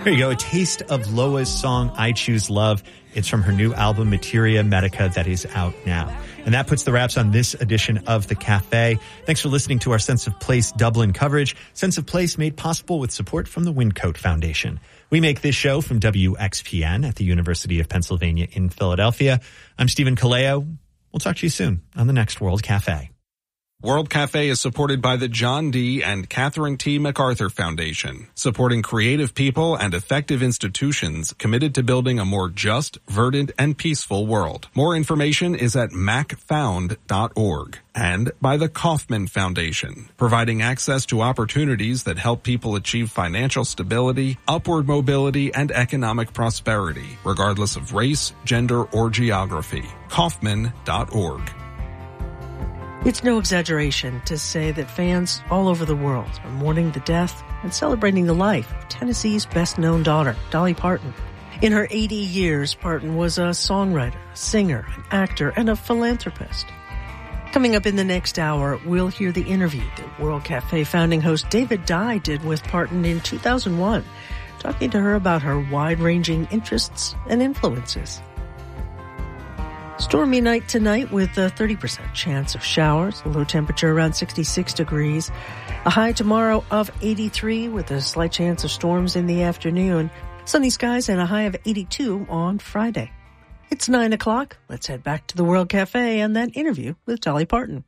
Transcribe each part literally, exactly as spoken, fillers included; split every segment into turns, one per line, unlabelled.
There you go, a taste of Loa's song, I Choose Love. It's from her new album, Materia Medica, that is out now. And that puts the wraps on this edition of The Cafe. Thanks for listening to our Sense of Place Dublin coverage. Sense of Place made possible with support from the Wyncote Foundation. We make this show from W X P N at the University of Pennsylvania in Philadelphia. I'm Stephen Kaleo. We'll talk to you soon on the next World Cafe.
World Cafe is supported by the John D. and Catherine T. MacArthur Foundation, supporting creative people and effective institutions committed to building a more just, verdant, and peaceful world. More information is at mac found dot org. And by the Kauffman Foundation, providing access to opportunities that help people achieve financial stability, upward mobility, and economic prosperity, regardless of race, gender, or geography. Kauffman dot org.
It's no exaggeration to say that fans all over the world are mourning the death and celebrating the life of Tennessee's best-known daughter, Dolly Parton. In her eighty years, Parton was a songwriter, a singer, an actor, and a philanthropist. Coming up in the next hour, we'll hear the interview that World Cafe founding host David Dye did with Parton in two thousand one, talking to her about her wide-ranging interests and influences. Stormy night tonight with a thirty percent chance of showers, a low temperature around sixty-six degrees. A high tomorrow of eighty-three with a slight chance of storms in the afternoon. Sunny skies and a high of eighty-two on Friday. It's nine o'clock. Let's head back to the World Cafe and that interview with Dolly Parton.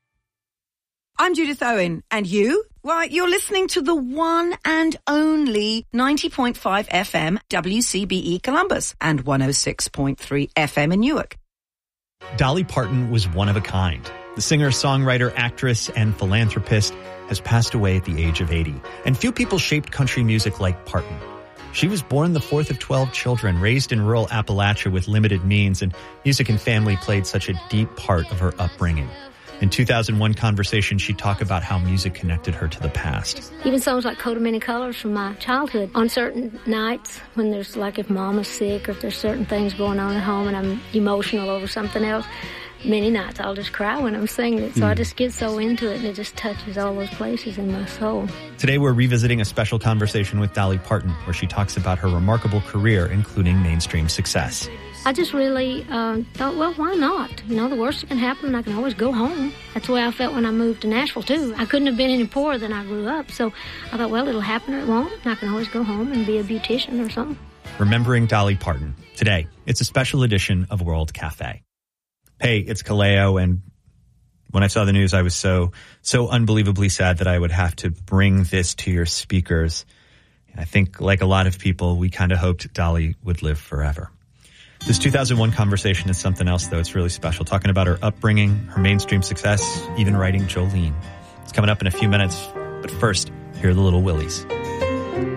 I'm Judith Owen, and you? Well, you're listening to the one and only ninety point five F M W C B E Columbus and one oh six point three F M in Newark.
Dolly Parton was one of a kind. The singer, songwriter, actress, and philanthropist has passed away at the age of eighty. And few people shaped country music like Parton. She was born the fourth of twelve children, raised in rural Appalachia with limited means, and music and family played such a deep part of her upbringing. In two thousand one Conversation, she talked about how music connected her to the past.
Even songs like Coat of Many Colors from my childhood. On certain nights when there's, like, if Mama's sick or if there's certain things going on at home and I'm emotional over something else, many nights I'll just cry when I'm singing it. So mm. I just get so into it and it just touches all those places in my soul.
Today we're revisiting a special conversation with Dolly Parton where she talks about her remarkable career, including mainstream success.
I just really uh, thought, well, why not? You know, the worst that can happen, and I can always go home. That's the way I felt when I moved to Nashville, too. I couldn't have been any poorer than I grew up. So I thought, well, it'll happen or it won't. And I can always go home and be a beautician or something.
Remembering Dolly Parton. Today, it's a special edition of World Cafe. Hey, it's Kaleo, and when I saw the news, I was so, so unbelievably sad that I would have to bring this to your speakers. And I think, like a lot of people, we kind of hoped Dolly would live forever. This two thousand one Conversation is something else, though. It's really special. Talking about her upbringing, her mainstream success, even writing Jolene. It's coming up in a few minutes. But first, here are the Little Willies.